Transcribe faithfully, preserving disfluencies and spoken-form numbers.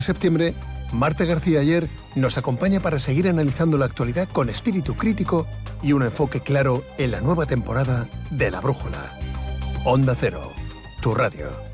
septiembre, Marta García Ayer nos acompaña para seguir analizando la actualidad con espíritu crítico y un enfoque claro en la nueva temporada de La Brújula. Onda Cero, tu radio.